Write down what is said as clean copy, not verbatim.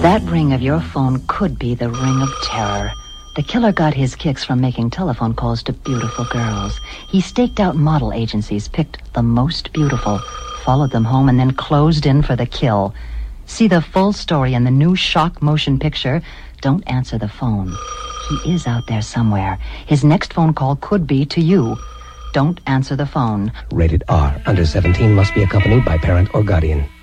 That ring of your phone could be the ring of terror. The killer got his kicks from making telephone calls to beautiful girls. He staked out model agencies, picked the most beautiful, followed them home, and then closed in for the kill. See the full story in the new Shock motion picture. Don't answer the phone. He is out there somewhere. His next phone call could be to you. Don't answer the phone. Rated R. Under 17 must be accompanied by parent or guardian.